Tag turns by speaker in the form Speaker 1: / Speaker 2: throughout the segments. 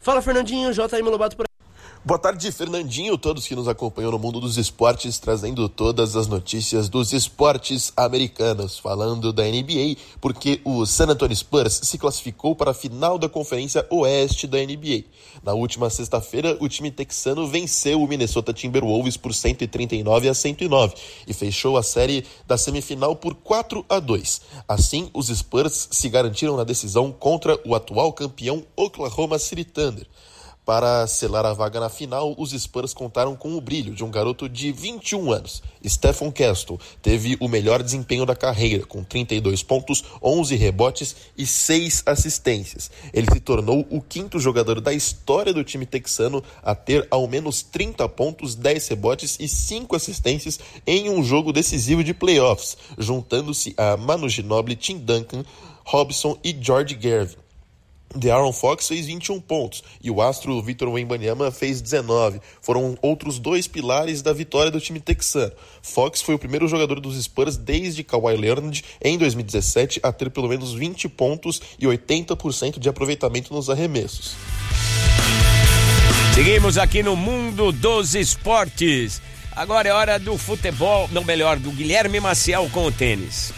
Speaker 1: Fala, Fernandinho, JM Lobato por aqui.
Speaker 2: Boa tarde, Fernandinho, todos que nos acompanham no mundo dos esportes, trazendo todas as notícias dos esportes americanos, falando da NBA, porque o San Antonio Spurs se classificou para a final da Conferência Oeste da NBA. Na última sexta-feira, o time texano venceu o Minnesota Timberwolves por 139-109 e fechou a série da semifinal por 4-2. Assim, os Spurs se garantiram na decisão contra o atual campeão Oklahoma City Thunder. Para selar a vaga na final, os Spurs contaram com o brilho de um garoto de 21 anos. Stephen Castle teve o melhor desempenho da carreira, com 32 pontos, 11 rebotes e 6 assistências. Ele se tornou o quinto jogador da história do time texano a ter ao menos 30 pontos, 10 rebotes e 5 assistências em um jogo decisivo de playoffs, juntando-se a Manu Ginobili, Tim Duncan, Robson e George Gervin. De'Aaron Fox fez 21 pontos e o astro Victor Wembanyama fez 19. Foram outros dois pilares da vitória do time texano. Fox foi o primeiro jogador dos Spurs desde Kawhi Leonard em 2017 a ter pelo menos 20 pontos e 80% de aproveitamento nos arremessos.
Speaker 3: Seguimos aqui no mundo dos esportes. Agora é hora do futebol, não, melhor, do Guilherme Maciel com o tênis.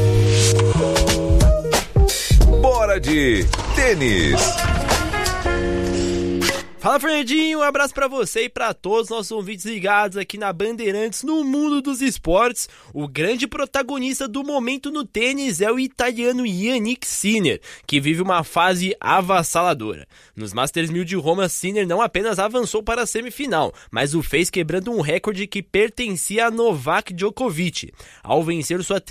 Speaker 4: Bora de tênis.
Speaker 1: Fala, Fernandinho, um abraço pra você e pra todos os nossos ouvintes ligados aqui na Bandeirantes no mundo dos esportes. O grande protagonista do momento no tênis é o italiano Jannik Sinner, que vive uma fase avassaladora. Nos Masters 1000 de Roma, Sinner não apenas avançou para a semifinal, mas o fez quebrando um recorde que pertencia a Novak Djokovic, ao vencer sua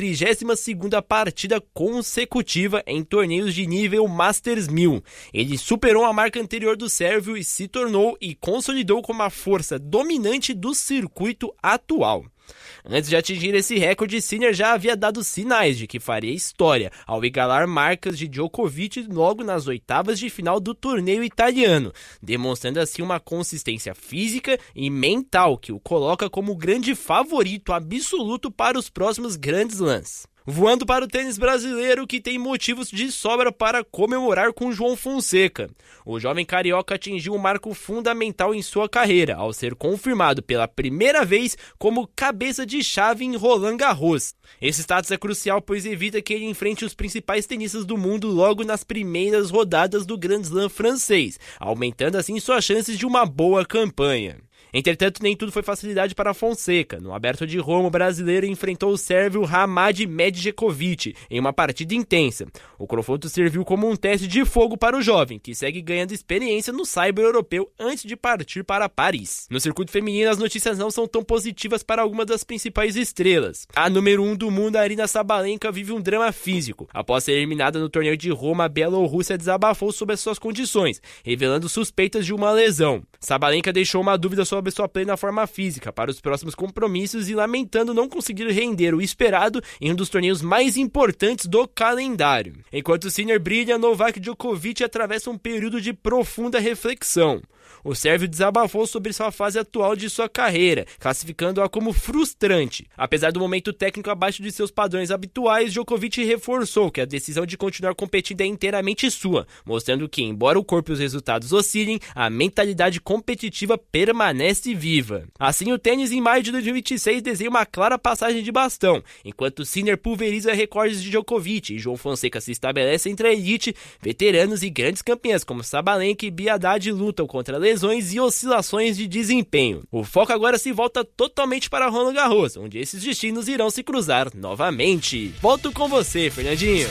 Speaker 1: 32ª partida consecutiva em torneios de nível Masters 1000. Ele superou a marca anterior do sérvio e se tornou e consolidou como a força dominante do circuito atual. Antes de atingir esse recorde, Sinner já havia dado sinais de que faria história ao igualar marcas de Djokovic logo nas oitavas de final do torneio italiano, demonstrando assim uma consistência física e mental que o coloca como o grande favorito absoluto para os próximos grandes lãs. Voando para o tênis brasileiro, que tem motivos de sobra para comemorar com João Fonseca. O jovem carioca atingiu um marco fundamental em sua carreira, ao ser confirmado pela primeira vez como cabeça de chave em Roland Garros. Esse status é crucial, pois evita que ele enfrente os principais tenistas do mundo logo nas primeiras rodadas do Grand Slam francês, aumentando assim suas chances de uma boa campanha. Entretanto, nem tudo foi facilidade para Fonseca. No Aberto de Roma, o brasileiro enfrentou o sérvio Hamad Medjekovic em uma partida intensa. O confronto serviu como um teste de fogo para o jovem, que segue ganhando experiência no cyber europeu antes de partir para Paris. No circuito feminino, as notícias não são tão positivas para algumas das principais estrelas. A número 1 do mundo, Aryna Sabalenka, vive um drama físico. Após ser eliminada no torneio de Roma, a Bielorrússia desabafou sobre as suas condições, revelando suspeitas de uma lesão. Sabalenka deixou uma dúvida sobre sua plena forma física para os próximos compromissos e lamentando não conseguir render o esperado em um dos torneios mais importantes do calendário. Enquanto Sinner brilha, Novak Djokovic atravessa um período de profunda reflexão. O sérvio desabafou sobre sua fase atual de sua carreira, classificando-a como frustrante. Apesar do momento técnico abaixo de seus padrões habituais, Djokovic reforçou que a decisão de continuar competindo é inteiramente sua, mostrando que, embora o corpo e os resultados oscilem, a mentalidade competitiva permanece viva. Assim, o tênis em maio de 2026 desenha uma clara passagem de bastão, enquanto Sinner pulveriza recordes de Djokovic e João Fonseca se estabelece entre a elite, veteranos e grandes campeãs como Sabalenka e Bia Haddad lutam contra lesões e oscilações de desempenho. O foco agora se volta totalmente para Roland Garros, onde esses destinos irão se cruzar novamente. Volto com você, Fernandinho.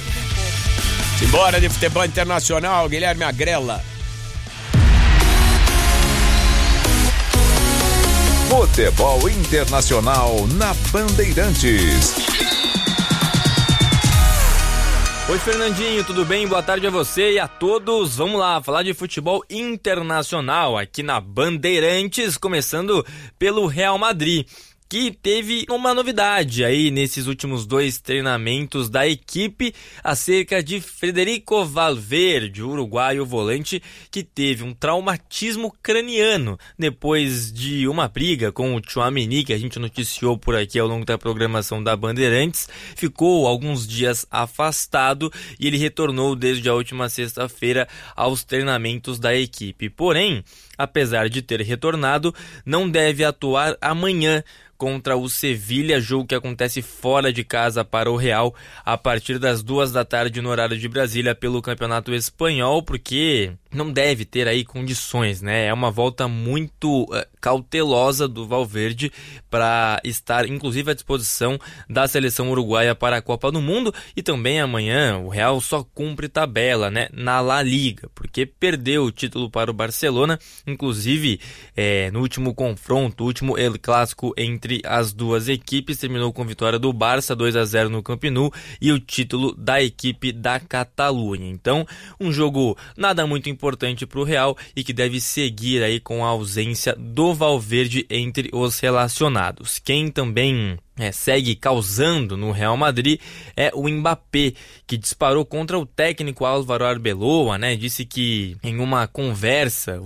Speaker 3: Simbora de futebol internacional, Guilherme Agrella.
Speaker 4: Futebol internacional na Bandeirantes.
Speaker 5: Oi, Fernandinho, tudo bem? Boa tarde a você e a todos. Vamos lá, falar de futebol internacional aqui na Bandeirantes, começando pelo Real Madrid, que teve uma novidade aí nesses últimos 2 treinamentos da equipe acerca de Federico Valverde, o uruguaio volante que teve um traumatismo craniano depois de uma briga com o Tchouaméni, que a gente noticiou por aqui ao longo da programação da Bandeirantes. Ficou alguns dias afastado e ele retornou desde a última sexta-feira aos treinamentos da equipe. Porém, apesar de ter retornado, não deve atuar amanhã contra o Sevilha, jogo que acontece fora de casa para o Real a partir das 2 da tarde no horário de Brasília pelo Campeonato Espanhol, porque não deve ter aí condições, né? É uma volta muito cautelosa do Valverde para estar inclusive à disposição da seleção uruguaia para a Copa do Mundo. E também amanhã o Real só cumpre tabela, né, na La Liga, porque perdeu o título para o Barcelona, inclusive no último confronto, o último El Clássico entre as duas equipes, terminou com vitória do Barça 2-0 no Camp Nou e o título da equipe da Catalunha. Então, um jogo nada muito importante para o Real e que deve seguir aí com a ausência do Valverde entre os relacionados. Quem também segue causando no Real Madrid é o Mbappé, que disparou contra o técnico Álvaro Arbeloa, né? Disse que em uma conversa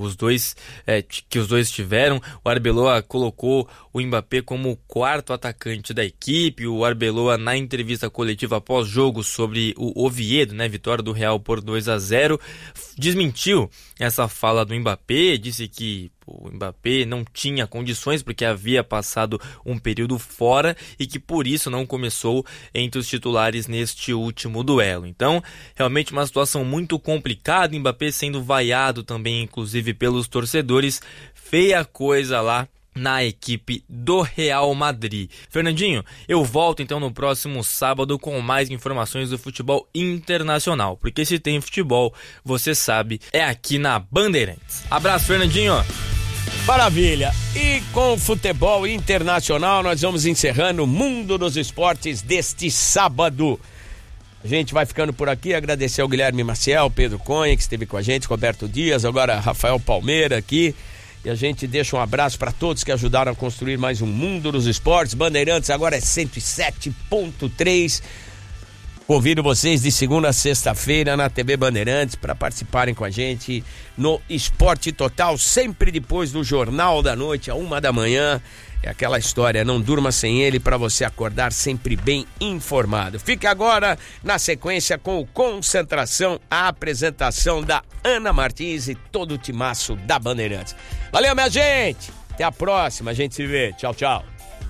Speaker 5: que os dois tiveram, o Arbeloa colocou o Mbappé como o 4º atacante da equipe. O Arbeloa, na entrevista coletiva após jogo sobre o Oviedo, né, vitória do Real por 2-0, desmentiu essa fala do Mbappé, disse que o Mbappé não tinha condições porque havia passado um período fora e que por isso não começou entre os titulares neste último duelo. Então, realmente uma situação muito complicada, Mbappé sendo vaiado também, inclusive pelos torcedores. Feia coisa lá na equipe do Real Madrid. Fernandinho, eu volto então no próximo sábado com mais informações do futebol internacional, porque se tem futebol, você sabe, é aqui na Bandeirantes. Abraço, Fernandinho!
Speaker 3: Maravilha! E com o futebol internacional nós vamos encerrando o Mundo dos Esportes deste sábado. A gente vai ficando por aqui, agradecer ao Guilherme Maciel, Pedro Cunha, que esteve com a gente, Roberto Dias, agora Rafael Palmeira aqui. E a gente deixa um abraço para todos que ajudaram a construir mais um Mundo dos Esportes. Bandeirantes agora é 107.3. Convido vocês de segunda a sexta-feira na TV Bandeirantes para participarem com a gente no Esporte Total, sempre depois do Jornal da Noite, 1h. É aquela história, não durma sem ele, para você acordar sempre bem informado. Fique agora na sequência com o Concentração, a apresentação da Ana Martins e todo o timaço da Bandeirantes. Valeu, minha gente! Até a próxima, a gente se vê. Tchau, tchau.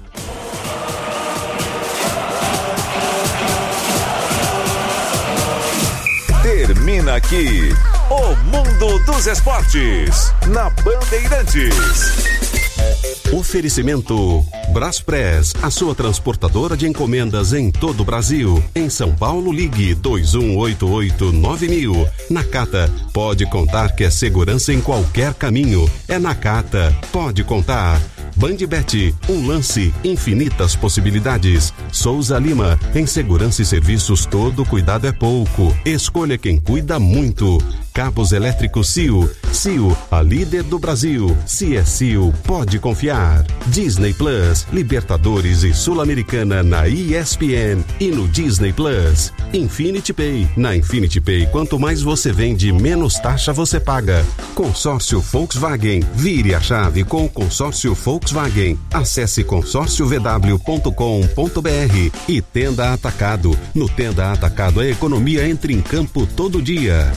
Speaker 4: Termina aqui o Mundo dos Esportes na Bandeirantes.
Speaker 6: Oferecimento Braspress, a sua transportadora de encomendas em todo o Brasil. Em São Paulo, ligue 2188-9000. Nakata, pode contar que é segurança em qualquer caminho. É Nakata, pode contar. Bandbet, um lance, infinitas possibilidades. Souza Lima, em segurança e serviços todo cuidado é pouco. Escolha quem cuida muito. Cabos elétricos CIO. CIO, a líder do Brasil. Se é CIO, pode confiar. Disney Plus, Libertadores e Sul-Americana na ESPN e no Disney Plus. Infinity Pay. Na Infinity Pay, quanto mais você vende, menos taxa você paga. Consórcio Volkswagen. Vire a chave com o consórcio Volkswagen. Acesse consórciovw.com.br e Tenda Atacado. No Tenda Atacado, a economia entra em campo todo dia.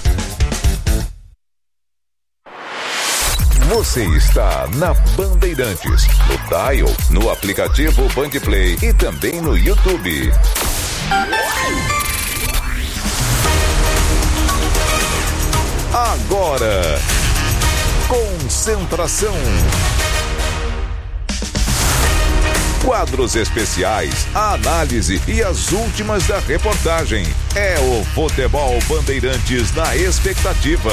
Speaker 4: Você está na Bandeirantes, no dial, no aplicativo Bandplay e também no YouTube. Agora, Concentração. Quadros especiais, a análise e as últimas da reportagem. É o Futebol Bandeirantes na expectativa.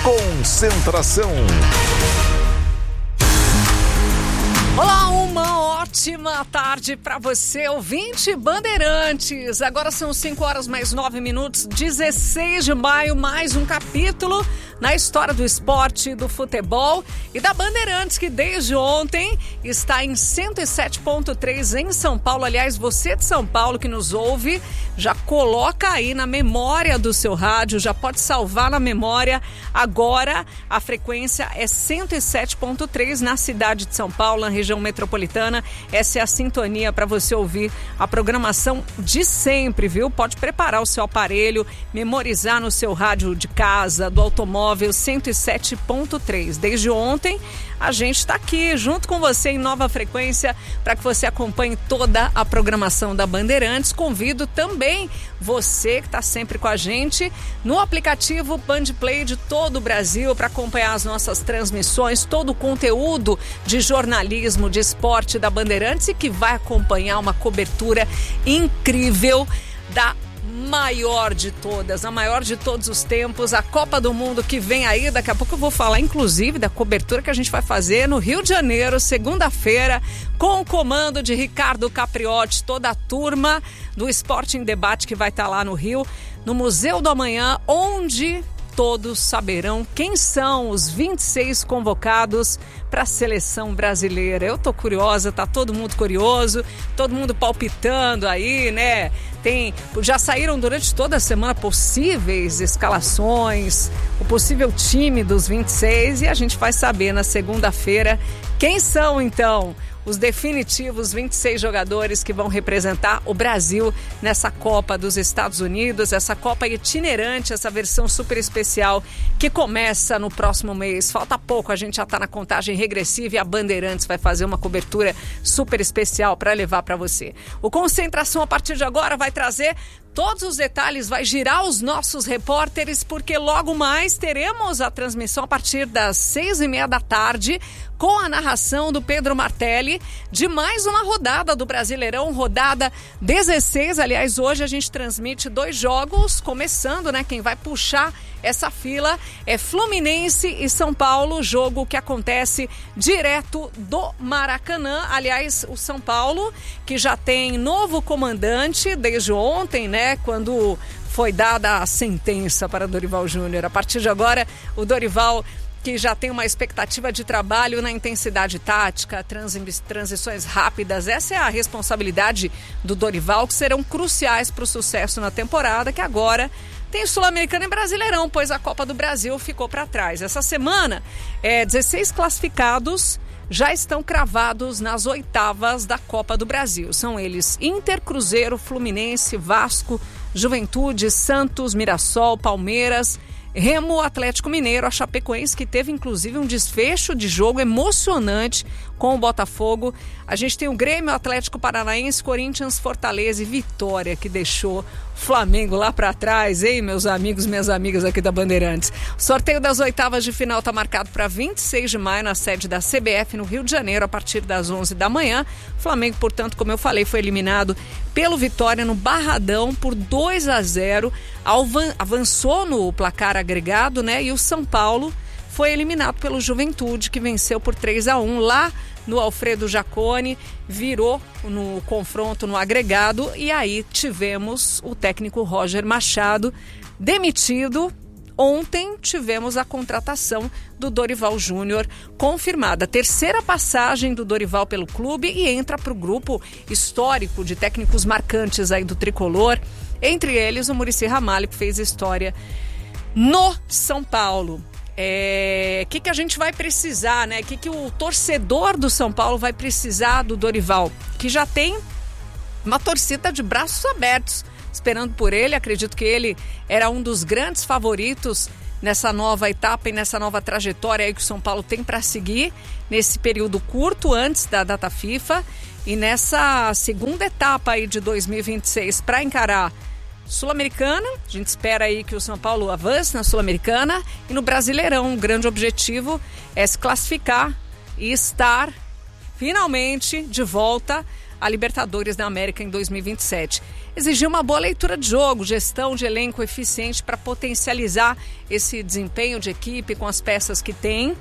Speaker 4: Concentração.
Speaker 7: Olá, 1h ótima tarde para você, ouvinte Bandeirantes. Agora são 5h mais 9 minutos, 16 de maio, mais um capítulo na história do esporte, do futebol e da Bandeirantes, que desde ontem está em 107.3 em São Paulo. Aliás, você de São Paulo que nos ouve, já coloca aí na memória do seu rádio, já pode salvar na memória. Agora a frequência é 107.3 na cidade de São Paulo, na região metropolitana. Essa é a sintonia para você ouvir a programação de sempre, viu? Pode preparar o seu aparelho, memorizar no seu rádio de casa, do automóvel, 107.3. Desde ontem a gente está aqui junto com você em nova frequência para que você acompanhe toda a programação da Bandeirantes. Convido também você que está sempre com a gente no aplicativo Bandplay de todo o Brasil para acompanhar as nossas transmissões, todo o conteúdo de jornalismo, de esporte da Bandeirantes, e que vai acompanhar uma cobertura incrível da maior de todas, a maior de todos os tempos, a Copa do Mundo que vem aí. Daqui a pouco eu vou falar inclusive da cobertura que a gente vai fazer no Rio de Janeiro, segunda-feira, com o comando de Ricardo Capriotti, toda a turma do Esporte em Debate que vai estar lá no Rio, no Museu do Amanhã, onde todos saberão quem são os 26 convocados para a seleção brasileira. Eu tô curiosa, tá todo mundo curioso, todo mundo palpitando aí, né? Já saíram durante toda a semana possíveis escalações, o possível time dos 26, e a gente vai saber na segunda-feira quem são então os definitivos 26 jogadores que vão representar o Brasil nessa Copa dos Estados Unidos, essa Copa itinerante, essa versão super especial que começa no próximo mês. Falta pouco, a gente já está na contagem regressiva e a Bandeirantes vai fazer uma cobertura super especial para levar para você. O Concentração, a partir de agora, vai trazer todos os detalhes, vai girar os nossos repórteres, porque logo mais teremos a transmissão a partir das 6h30 da tarde, com a narração do Pedro Martelli, de mais uma rodada do Brasileirão, rodada 16. Aliás, hoje a gente transmite 2 jogos, começando, né? Quem vai puxar essa fila é Fluminense e São Paulo, jogo que acontece direto do Maracanã. Aliás, o São Paulo, que já tem novo comandante desde ontem, né? Quando foi dada a sentença para Dorival Júnior. A partir de agora, o Dorival, que já tem uma expectativa de trabalho na intensidade tática, transições rápidas. Essa é a responsabilidade do Dorival, que serão cruciais para o sucesso na temporada, que agora tem Sul-Americano e Brasileirão, pois a Copa do Brasil ficou para trás. Essa semana, 16 classificados já estão cravados nas oitavas da Copa do Brasil. São eles Inter, Cruzeiro, Fluminense, Vasco, Juventude, Santos, Mirassol, Palmeiras, Remo, Atlético Mineiro, a Chapecoense, que teve inclusive um desfecho de jogo emocionante com o Botafogo. A gente tem o Grêmio, Atlético Paranaense, Corinthians, Fortaleza e Vitória, que deixou o Flamengo lá para trás, hein, meus amigos, minhas amigas aqui da Bandeirantes. O sorteio das oitavas de final está marcado para 26 de maio na sede da CBF no Rio de Janeiro, a partir das 11 da manhã. O Flamengo, portanto, como eu falei, foi eliminado pelo Vitória no Barradão por 2-0. Avançou no placar agregado, né? E o São Paulo foi eliminado pelo Juventude, que venceu por 3-1 lá no Alfredo Jaconi, virou no confronto no agregado, e aí tivemos o técnico Roger Machado demitido. Ontem tivemos a contratação do Dorival Júnior confirmada. A terceira passagem do Dorival pelo clube, e entra para o grupo histórico de técnicos marcantes aí do tricolor. Entre eles o Muricy Ramalho, que fez história no São Paulo. Que a gente vai precisar, né? Que o torcedor do São Paulo vai precisar do Dorival, que já tem uma torcida de braços abertos esperando por ele. Acredito que ele era um dos grandes favoritos nessa nova etapa e nessa nova trajetória aí que o São Paulo tem para seguir nesse período curto antes da data FIFA, e nessa segunda etapa aí de 2026 para encarar Sul-Americana. A gente espera aí que o São Paulo avance na Sul-Americana, e no Brasileirão o grande objetivo é se classificar e estar finalmente de volta à Libertadores da América em 2027. Exigiu uma boa leitura de jogo, gestão de elenco eficiente para potencializar esse desempenho de equipe com as peças que tem.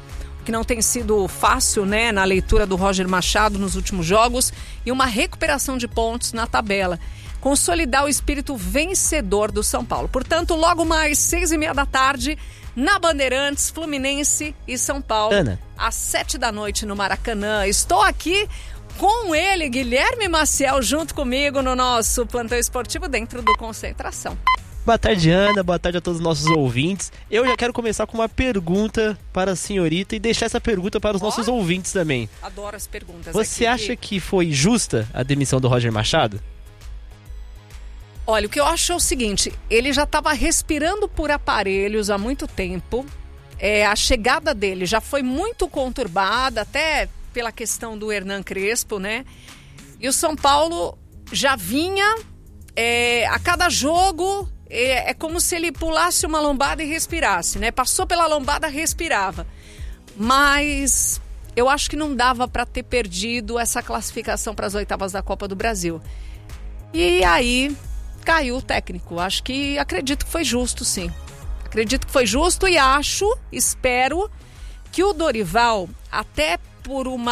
Speaker 7: que não tem sido fácil, né, na leitura do Roger Machado nos últimos jogos, e uma recuperação de pontos na tabela. Consolidar o espírito vencedor do São Paulo. Portanto, logo mais, 6h30 da tarde, na Bandeirantes, Fluminense e São Paulo,
Speaker 1: Ana,
Speaker 7: às 7 da noite no Maracanã. Estou aqui com ele, Guilherme Maciel, junto comigo no nosso plantão esportivo dentro do Concentração.
Speaker 1: boa tarde, Ana, boa tarde a todos os nossos ouvintes. Eu já quero começar com uma pergunta para a senhorita e deixar essa pergunta para os nossos ouvintes também.
Speaker 7: Adoro as perguntas.
Speaker 1: Você
Speaker 7: aqui.
Speaker 1: acha que foi justa a demissão do Roger Machado?
Speaker 7: Olha, o que eu acho é o seguinte, ele já estava respirando por aparelhos há muito tempo, a chegada dele já foi muito conturbada, até pela questão do Hernan Crespo, né? E o São Paulo já vinha, a cada jogo, é como se ele pulasse uma lombada e respirasse, né? Passou pela lombada, respirava. Mas eu acho que não dava para ter perdido essa classificação para as oitavas da Copa do Brasil. E aí caiu o técnico. Acredito que foi justo, sim. Acredito que foi justo e espero que o Dorival, até por um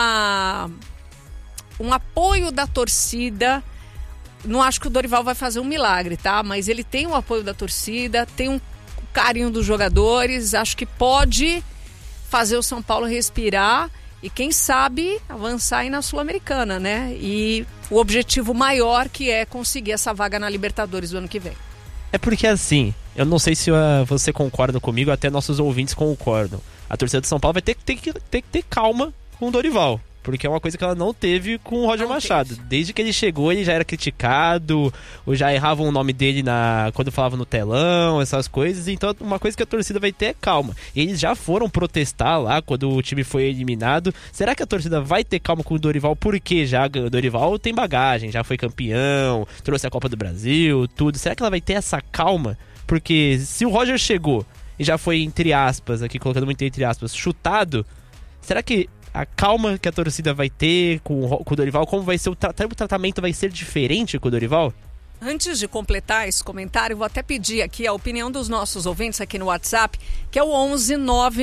Speaker 7: apoio da torcida, não acho que o Dorival vai fazer um milagre, tá? Mas ele tem o apoio da torcida, tem um carinho dos jogadores, acho que pode fazer o São Paulo respirar e quem sabe avançar aí na Sul-Americana, né? E o objetivo maior que é conseguir essa vaga na Libertadores do ano que vem.
Speaker 1: É porque assim, eu não sei se você concorda comigo, até nossos ouvintes concordam. A torcida do São Paulo vai ter que ter calma com o Dorival, porque é uma coisa que ela não teve com o Roger Machado. Desde que ele chegou, ele já era criticado, ou já erravam o nome dele quando falava no telão, essas coisas. Então, uma coisa que a torcida vai ter é calma. Eles já foram protestar lá quando o time foi eliminado. Será que a torcida vai ter calma com o Dorival? Porque já o Dorival tem bagagem, já foi campeão, trouxe a Copa do Brasil, tudo. Será que ela vai ter essa calma? Porque se o Roger chegou e já foi, entre aspas, aqui colocando muito entre aspas, chutado, será que a calma que a torcida vai ter com o Dorival, como vai ser o tratamento, vai ser diferente com o Dorival?
Speaker 7: Antes de completar esse comentário, vou até pedir aqui a opinião dos nossos ouvintes aqui no WhatsApp, que é o 11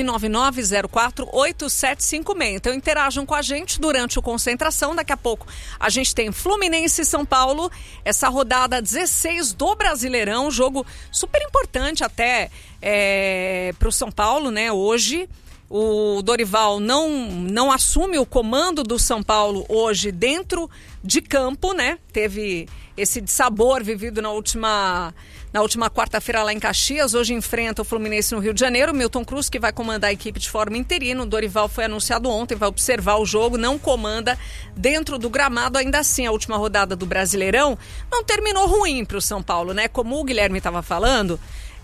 Speaker 7: 99904 8756. Então interajam com a gente durante o Concentração. Daqui a pouco a gente tem Fluminense e São Paulo, essa rodada 16 do Brasileirão, jogo super importante até para o São Paulo, né? Hoje o Dorival não assume o comando do São Paulo hoje dentro de campo, né? Teve esse dissabor vivido na última quarta-feira lá em Caxias. Hoje enfrenta o Fluminense no Rio de Janeiro. Milton Cruz, que vai comandar a equipe de forma interina. O Dorival foi anunciado ontem, vai observar o jogo, não comanda dentro do gramado. Ainda assim, a última rodada do Brasileirão não terminou ruim para o São Paulo, né? Como o Guilherme estava falando,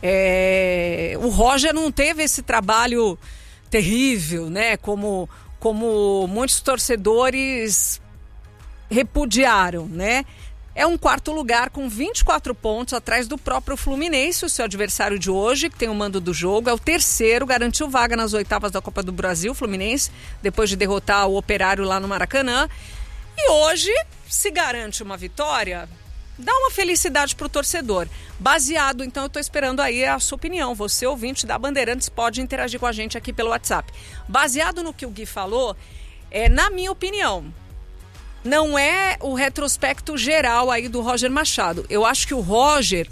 Speaker 7: o Roger não teve esse trabalho terrível, né? Como muitos torcedores repudiaram, né? É um quarto lugar com 24 pontos atrás do próprio Fluminense, o seu adversário de hoje, que tem o mando do jogo. É o terceiro, garantiu vaga nas oitavas da Copa do Brasil, Fluminense, depois de derrotar o Operário lá no Maracanã. E hoje, se garante uma vitória, dá uma felicidade pro torcedor. Baseado, então, eu tô esperando aí a sua opinião. Você, ouvinte da Bandeirantes, pode interagir com a gente aqui pelo WhatsApp. Baseado no que o Gui falou, na minha opinião, não é o retrospecto geral aí do Roger Machado. Eu acho que o Roger,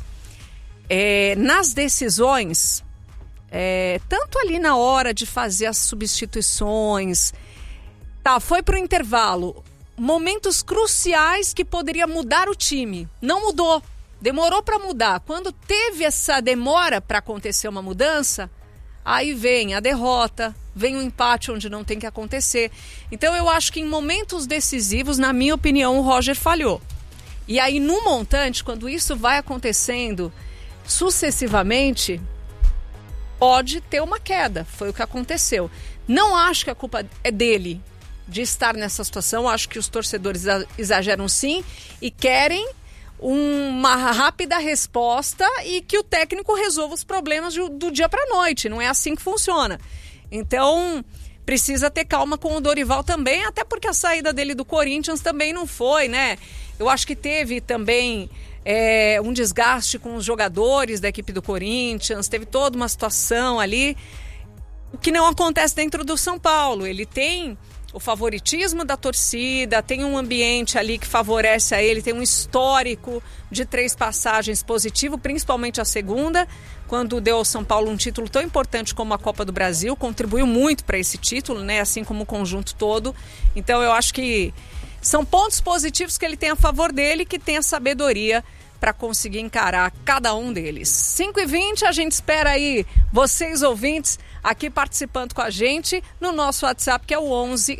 Speaker 7: nas decisões, tanto ali na hora de fazer as substituições, foi pro intervalo, momentos cruciais que poderia mudar o time. Não mudou. Demorou para mudar. Quando teve essa demora para acontecer uma mudança, aí vem a derrota, vem o empate onde não tem que acontecer. Então eu acho que em momentos decisivos, na minha opinião, o Roger falhou. E aí no montante, quando isso vai acontecendo sucessivamente, pode ter uma queda. Foi o que aconteceu. Não acho que a culpa é dele de estar nessa situação. Acho que os torcedores exageram sim e querem uma rápida resposta e que o técnico resolva os problemas do dia para a noite. Não é assim que funciona. Então, precisa ter calma com o Dorival também, até porque a saída dele do Corinthians também não foi, né? Eu acho que teve também um desgaste com os jogadores da equipe do Corinthians, teve toda uma situação ali. o que não acontece dentro do São Paulo. Ele tem o favoritismo da torcida, tem um ambiente ali que favorece a ele, tem um histórico de 3 passagens positivo, principalmente a segunda, quando deu ao São Paulo um título tão importante como a Copa do Brasil, contribuiu muito para esse título, né? Assim como o conjunto todo. Então eu acho que são pontos positivos que ele tem a favor dele, que tem a sabedoria para conseguir encarar cada um deles. 5h20, a gente espera aí vocês ouvintes aqui participando com a gente no nosso WhatsApp, que é o 11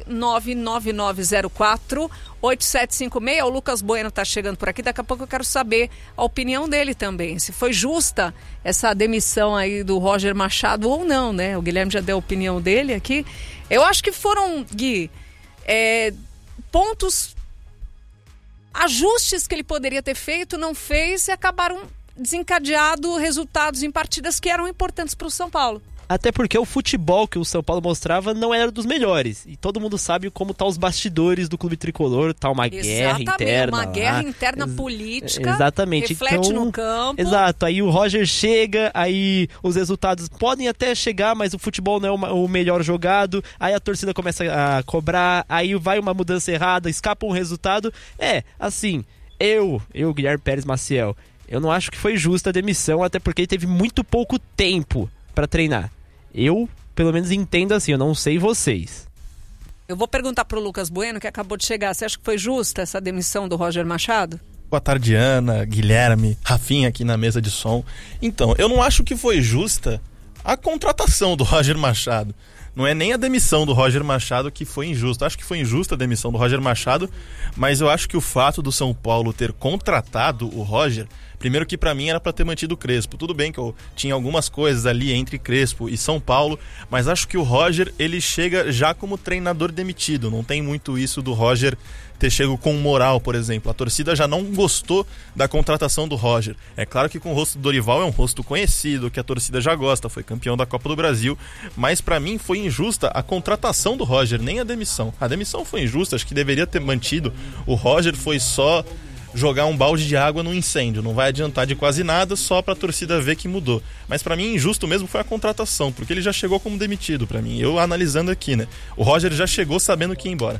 Speaker 7: 99904 8756. O Lucas Bueno está chegando por aqui, daqui a pouco eu quero saber a opinião dele também, se foi justa essa demissão aí do Roger Machado ou não, né? O Guilherme já deu a opinião dele aqui. Eu acho que foram, Gui, pontos, ajustes que ele poderia ter feito, não fez e acabaram desencadeando resultados em partidas que eram importantes para o São Paulo.
Speaker 1: Até porque o futebol que o São Paulo mostrava não era dos melhores. E todo mundo sabe como tá os bastidores do clube tricolor, tá uma guerra interna.
Speaker 7: Uma guerra interna política.
Speaker 1: Exatamente.
Speaker 7: Reflete no campo.
Speaker 1: Exato. Aí o Roger chega, aí os resultados podem até chegar, mas o futebol não é o melhor jogado. Aí a torcida começa a cobrar, aí vai uma mudança errada, escapa um resultado. Assim, eu, Guilherme Pérez Maciel, eu não acho que foi justa a demissão, até porque ele teve muito pouco tempo para treinar. Eu, pelo menos, entendo assim, eu não sei vocês.
Speaker 7: Eu vou perguntar pro Lucas Bueno, que acabou de chegar. Você acha que foi justa essa demissão do Roger Machado?
Speaker 8: Boa tarde, Ana, Guilherme, Rafinha aqui na mesa de som. Então, eu não acho que foi justa a contratação do Roger Machado. Não é nem a demissão do Roger Machado que foi injusta. Acho que foi injusta a demissão do Roger Machado, mas eu acho que o fato do São Paulo ter contratado o Roger, primeiro que pra mim era pra ter mantido o Crespo. Tudo bem que eu tinha algumas coisas ali entre Crespo e São Paulo, mas acho que o Roger, ele chega já como treinador demitido. Não tem muito isso do Roger ter chego com moral, por exemplo. A torcida já não gostou da contratação do Roger. É claro que com o rosto do Dorival é um rosto conhecido, que a torcida já gosta, foi campeão da Copa do Brasil, mas pra mim foi injusta a contratação do Roger, nem a demissão. A demissão foi injusta, acho que deveria ter mantido. O Roger foi só jogar um balde de água no incêndio, não vai adiantar de quase nada, só pra torcida ver que mudou. Mas pra mim injusto mesmo foi a contratação, porque ele já chegou como demitido pra mim. Eu analisando aqui, né? O Roger já chegou sabendo que ia embora.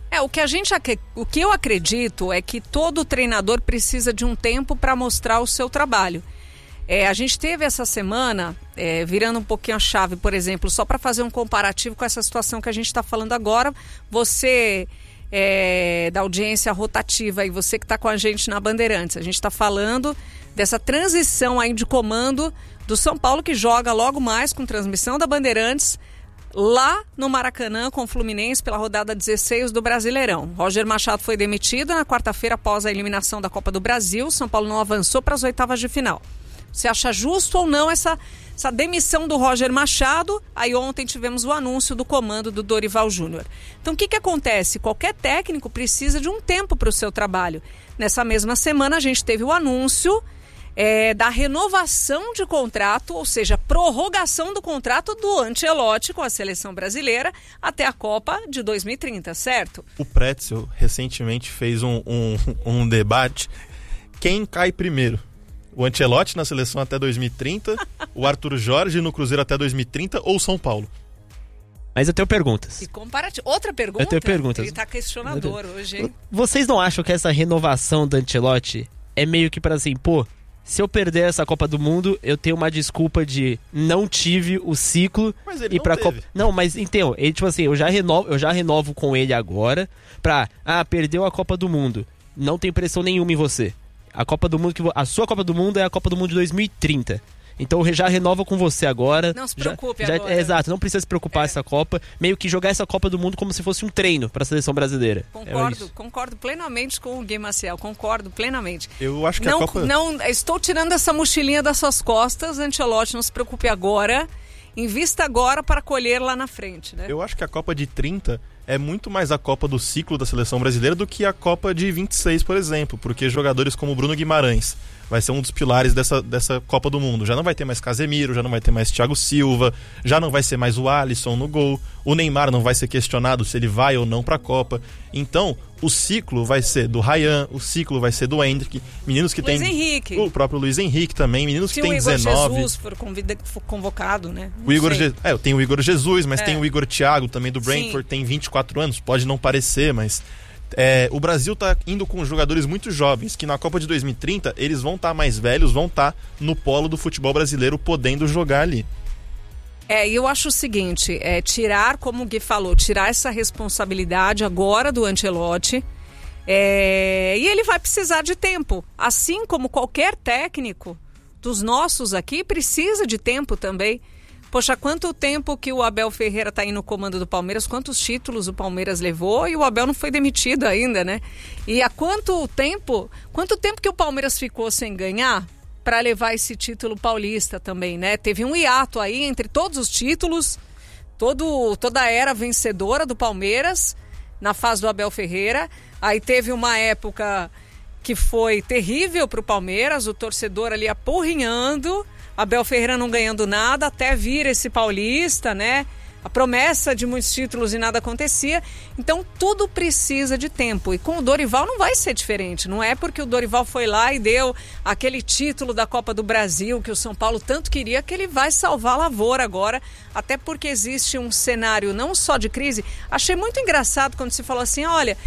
Speaker 7: O que eu acredito é que todo treinador precisa de um tempo para mostrar o seu trabalho. A gente teve essa semana, virando um pouquinho a chave, por exemplo, só para fazer um comparativo com essa situação que a gente está falando agora, você da audiência rotativa e você que está com a gente na Bandeirantes, a gente está falando dessa transição aí de comando do São Paulo, que joga logo mais com transmissão da Bandeirantes, lá no Maracanã com o Fluminense pela rodada 16 do Brasileirão. Roger Machado foi demitido na quarta-feira após a eliminação da Copa do Brasil. São Paulo não avançou para as oitavas de final. Você acha justo ou não essa demissão do Roger Machado? Aí ontem tivemos o anúncio do comando do Dorival Júnior. Então o que acontece? Qualquer técnico precisa de um tempo para o seu trabalho. Nessa mesma semana a gente teve o anúncio da renovação de contrato, ou seja, prorrogação do contrato do Ancelotti com a seleção brasileira até a Copa de 2030, certo?
Speaker 8: O Pretzel recentemente fez um debate. Quem cai primeiro? O Ancelotti na seleção até 2030, o Arthur Jorge no Cruzeiro até 2030 ou São Paulo?
Speaker 1: Mas eu tenho perguntas.
Speaker 7: E comparativo. Outra pergunta?
Speaker 1: Eu tenho perguntas.
Speaker 7: Ele tá questionador hoje, hein?
Speaker 1: Vocês não acham que essa renovação do Ancelotti é meio que para assim, se eu perder essa Copa do Mundo, eu tenho uma desculpa de não tive o ciclo.
Speaker 8: Mas ele
Speaker 1: e pra Copa. Não, mas então, ele tipo assim, eu já renovo com ele agora pra perdeu a Copa do Mundo. Não tem pressão nenhuma em você. A Copa do Mundo a sua Copa do Mundo é a Copa do Mundo de 2030. Então eu já renovo com você agora.
Speaker 7: Não se preocupe agora.
Speaker 1: Exato, não precisa se preocupar essa Copa. Meio que jogar essa Copa do Mundo como se fosse um treino para a seleção brasileira.
Speaker 7: Concordo plenamente com o Gui Maciel, concordo plenamente.
Speaker 8: Eu acho que a Copa...
Speaker 7: Não, estou tirando essa mochilinha das suas costas, Ancelotti, não se preocupe agora. Invista agora para colher lá na frente, né?
Speaker 8: Eu acho que a Copa de 30 é muito mais a Copa do ciclo da seleção brasileira do que a Copa de 26, por exemplo, porque jogadores como Bruno Guimarães, vai ser um dos pilares dessa Copa do Mundo. Já não vai ter mais Casemiro, já não vai ter mais Thiago Silva, já não vai ser mais o Alisson no gol, o Neymar não vai ser questionado se ele vai ou não para a Copa. Então, o ciclo vai ser do Ryan, o ciclo vai ser do Endrick, meninos que
Speaker 7: Luiz
Speaker 8: tem...
Speaker 7: Henrique.
Speaker 8: O próprio Luiz Henrique também, meninos que tem 19...
Speaker 7: Se o Igor Jesus for convocado, né?
Speaker 8: Tem o Igor Jesus, mas tem o Igor Thiago também do Brentford,
Speaker 7: Sim.
Speaker 8: tem 24 anos, pode não parecer, mas... o Brasil tá indo com jogadores muito jovens, que na Copa de 2030 eles vão estar mais velhos, vão estar no polo do futebol brasileiro, podendo jogar ali.
Speaker 7: E eu acho o seguinte, tirar, como o Gui falou, tirar essa responsabilidade agora do Ancelotti, e ele vai precisar de tempo, assim como qualquer técnico dos nossos aqui precisa de tempo também. Poxa, quanto tempo que o Abel Ferreira está aí no comando do Palmeiras, quantos títulos o Palmeiras levou e o Abel não foi demitido ainda, né? E há quanto tempo que o Palmeiras ficou sem ganhar para levar esse título paulista também, né? Teve um hiato aí entre todos os títulos, toda a era vencedora do Palmeiras na fase do Abel Ferreira. Aí teve uma época que foi terrível para o Palmeiras, o torcedor ali apurrinhando, Abel Ferreira não ganhando nada, até vir esse paulista, né? A promessa de muitos títulos e nada acontecia. Então tudo precisa de tempo. E com o Dorival não vai ser diferente. Não é porque o Dorival foi lá e deu aquele título da Copa do Brasil que o São Paulo tanto queria, que ele vai salvar a lavoura agora. Até porque existe um cenário não só de crise. Achei muito engraçado quando se falou assim, olha,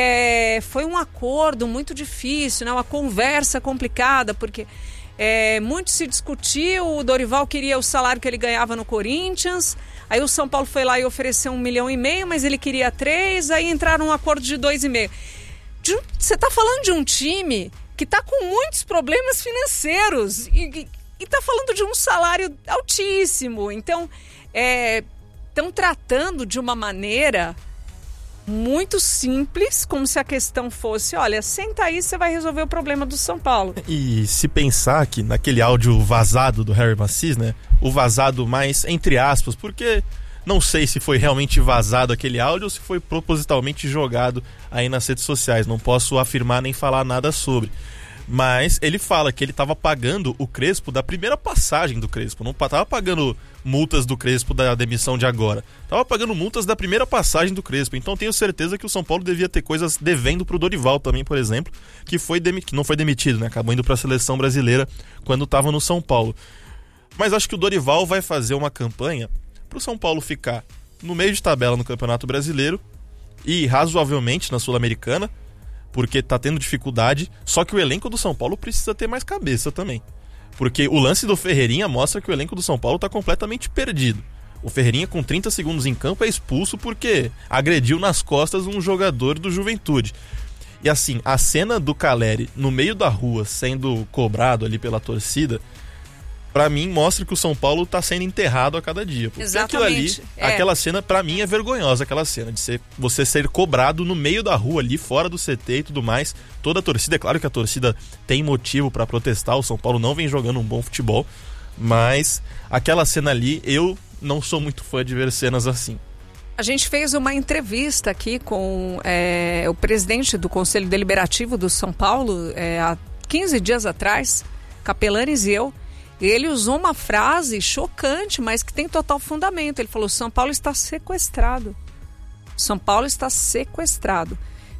Speaker 7: foi um acordo muito difícil, né? Uma conversa complicada, porque... muito se discutiu, o Dorival queria o salário que ele ganhava no Corinthians, aí o São Paulo foi lá e ofereceu 1,5 milhão, mas ele queria 3, aí entraram num acordo de 2,5. Você está falando de um time que está com muitos problemas financeiros e está falando de um salário altíssimo. Então, estão tratando de uma maneira muito simples, como se a questão fosse, olha, senta aí, você vai resolver o problema do São Paulo.
Speaker 8: E se pensar que naquele áudio vazado do Harry Macis, né, o vazado mais entre aspas, porque não sei se foi realmente vazado aquele áudio ou se foi propositalmente jogado aí nas redes sociais, não posso afirmar nem falar nada sobre. Mas ele fala que ele estava pagando o Crespo da primeira passagem do Crespo. Não estava pagando multas do Crespo da demissão de agora. Estava pagando multas da primeira passagem do Crespo. Então tenho certeza que o São Paulo devia ter coisas devendo para o Dorival também, por exemplo, que não foi demitido, né? Acabou indo para a seleção brasileira quando estava no São Paulo. Mas acho que o Dorival vai fazer uma campanha para o São Paulo ficar no meio de tabela no Campeonato Brasileiro e razoavelmente na Sul-Americana, porque tá tendo dificuldade, só que o elenco do São Paulo precisa ter mais cabeça também. Porque o lance do Ferreirinha mostra que o elenco do São Paulo tá completamente perdido. O Ferreirinha, com 30 segundos em campo, é expulso porque agrediu nas costas um jogador do Juventude. E assim, a cena do Caleri no meio da rua sendo cobrado ali pela torcida, pra mim mostra que o São Paulo tá sendo enterrado a cada dia. Porque
Speaker 7: exatamente.
Speaker 8: Aquilo ali, aquela cena, pra mim, é vergonhosa, aquela cena de você ser cobrado no meio da rua ali, fora do CT e tudo mais. Toda a torcida, é claro que a torcida tem motivo pra protestar, o São Paulo não vem jogando um bom futebol, mas aquela cena ali, eu não sou muito fã de ver cenas assim.
Speaker 7: A gente fez uma entrevista aqui com o presidente do Conselho Deliberativo do São Paulo, há 15 dias atrás, Capelanes e eu. Ele usou uma frase chocante, mas que tem total fundamento. Ele falou, São Paulo está sequestrado. São Paulo está sequestrado.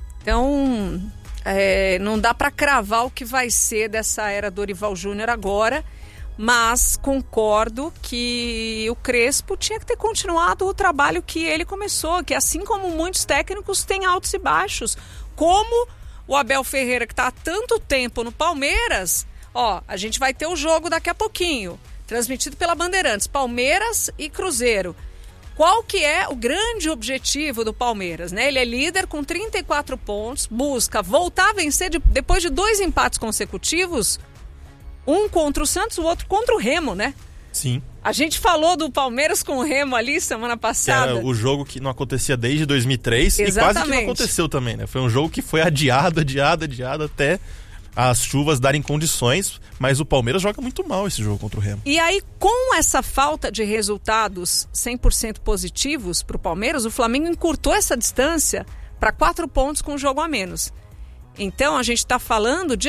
Speaker 7: Então, não dá para cravar o que vai ser dessa era Dorival Júnior agora, mas concordo que o Crespo tinha que ter continuado o trabalho que ele começou, que assim como muitos técnicos têm altos e baixos, como o Abel Ferreira, que está há tanto tempo no Palmeiras. A gente vai ter o jogo daqui a pouquinho, transmitido pela Bandeirantes, Palmeiras e Cruzeiro. Qual que é o grande objetivo do Palmeiras, né? Ele é líder com 34 pontos, busca voltar a vencer depois de 2 empates consecutivos, um contra o Santos, o outro contra o Remo, né?
Speaker 8: Sim.
Speaker 7: A gente falou do Palmeiras com o Remo ali semana passada.
Speaker 8: Que era o jogo que não acontecia desde 2003.
Speaker 7: Exatamente.
Speaker 8: E quase que não aconteceu também, né? Foi um jogo que foi adiado até as chuvas darem condições, mas o Palmeiras joga muito mal esse jogo contra o Remo.
Speaker 7: E aí, com essa falta de resultados 100% positivos para o Palmeiras, o Flamengo encurtou essa distância para 4 pontos com um jogo a menos. Então, a gente está falando de